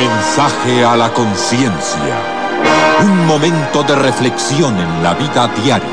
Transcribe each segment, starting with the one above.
Mensaje a la conciencia. Un momento de reflexión en la vida diaria.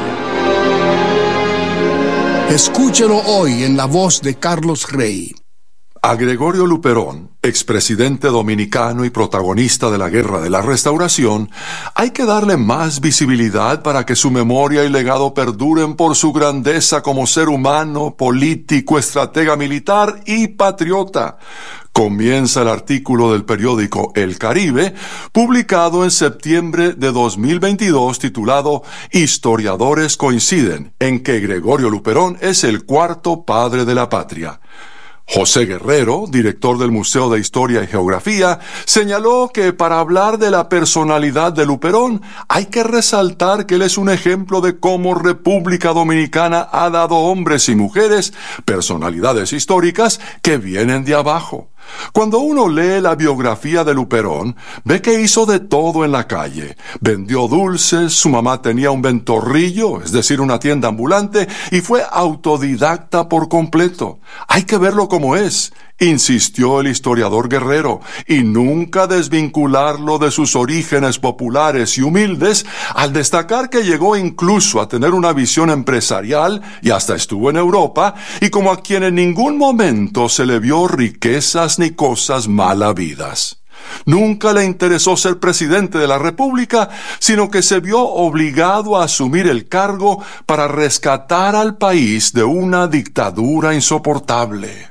Escúchelo hoy en la voz de Carlos Rey. A Gregorio Luperón, expresidente dominicano y protagonista de la Guerra de la Restauración, hay que darle más visibilidad para que su memoria y legado perduren por su grandeza como ser humano, político, estratega militar y patriota. Comienza el artículo del periódico El Caribe, publicado en septiembre de 2022, titulado «Historiadores coinciden en que Gregorio Luperón es el cuarto padre de la patria». José Guerrero, director del Museo de Historia y Geografía, señaló que para hablar de la personalidad de Luperón hay que resaltar que él es un ejemplo de cómo República Dominicana ha dado hombres y mujeres, personalidades históricas que vienen de abajo. Cuando uno lee la biografía de Luperón, ve que hizo de todo en la calle. Vendió dulces, su mamá tenía un ventorrillo, es decir, una tienda ambulante, y fue autodidacta por completo. Hay que verlo como es, insistió el historiador Guerrero, y nunca desvincularlo de sus orígenes populares y humildes, al destacar que llegó incluso a tener una visión empresarial y hasta estuvo en Europa, y como a quien en ningún momento se le vio riquezas ni cosas mal habidas. Nunca le interesó ser presidente de la República, sino que se vio obligado a asumir el cargo para rescatar al país de una dictadura insoportable.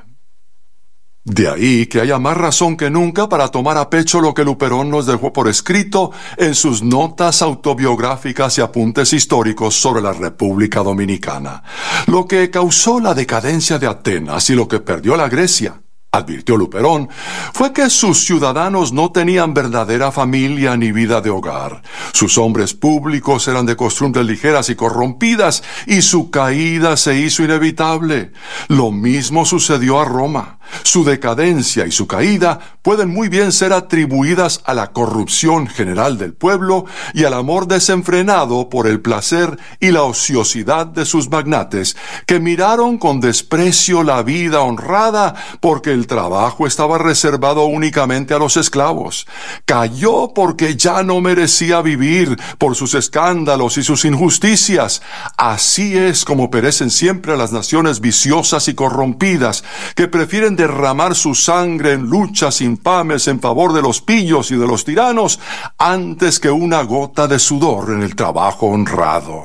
De ahí que haya más razón que nunca para tomar a pecho lo que Luperón nos dejó por escrito en sus notas autobiográficas y apuntes históricos sobre la República Dominicana. Lo que causó la decadencia de Atenas y lo que perdió la Grecia, advirtió Luperón, fue que sus ciudadanos no tenían verdadera familia ni vida de hogar. Sus hombres públicos eran de costumbres ligeras y corrompidas, y su caída se hizo inevitable. Lo mismo sucedió a Roma. Su decadencia y su caída pueden muy bien ser atribuidas a la corrupción general del pueblo y al amor desenfrenado por el placer y la ociosidad de sus magnates, que miraron con desprecio la vida honrada porque el trabajo estaba reservado únicamente a los esclavos. Cayó porque ya no merecía vivir por sus escándalos y sus injusticias. Así es como perecen siempre las naciones viciosas y corrompidas, que prefieren derramar su sangre en luchas infames en favor de los pillos y de los tiranos, antes que una gota de sudor en el trabajo honrado.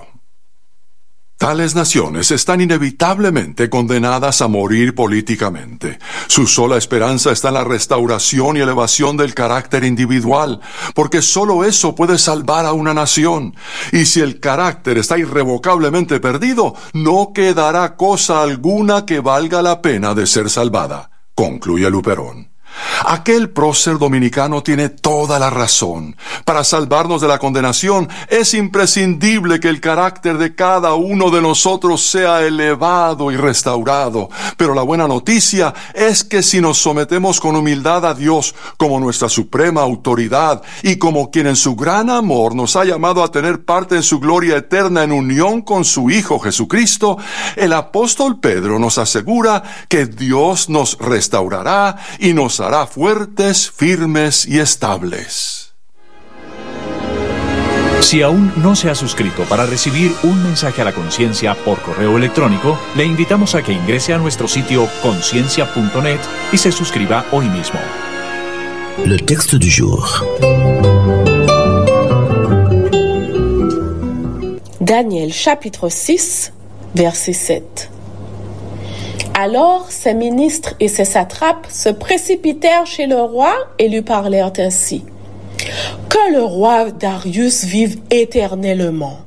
Tales naciones están inevitablemente condenadas a morir políticamente. Su sola esperanza está en la restauración y elevación del carácter individual, porque solo eso puede salvar a una nación. Y si el carácter está irrevocablemente perdido, no quedará cosa alguna que valga la pena de ser salvada, concluye Luperón. Aquel prócer dominicano tiene toda la razón. Para salvarnos de la condenación es imprescindible que el carácter de cada uno de nosotros sea elevado y restaurado. Pero la buena noticia es que si nos sometemos con humildad a Dios como nuestra suprema autoridad y como quien en su gran amor nos ha llamado a tener parte en su gloria eterna en unión con su Hijo Jesucristo, el apóstol Pedro nos asegura que Dios nos restaurará y nos hará fuertes, firmes y estables. Si aún no se ha suscrito para recibir un mensaje a la conciencia por correo electrónico, le invitamos a que ingrese a nuestro sitio conciencia.net y se suscriba hoy mismo. Le texte du jour. Daniel chapitre 6, verset 7. Alors ses ministres et ses satrapes se précipitèrent chez le roi et lui parlèrent ainsi. Que le roi Darius vive éternellement.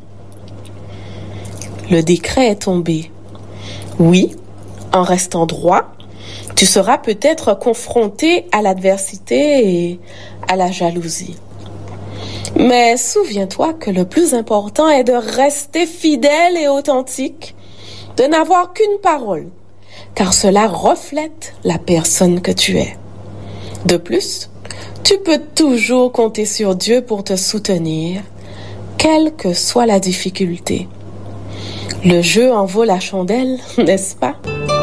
Le décret est tombé. Oui, en restant droit, tu seras peut-être confronté à l'adversité et à la jalousie. Mais souviens-toi que le plus important est de rester fidèle et authentique, de n'avoir qu'une parole, car cela reflète la personne que tu es. De plus, tu peux toujours compter sur Dieu pour te soutenir, quelle que soit la difficulté. Le jeu en vaut la chandelle, n'est-ce pas?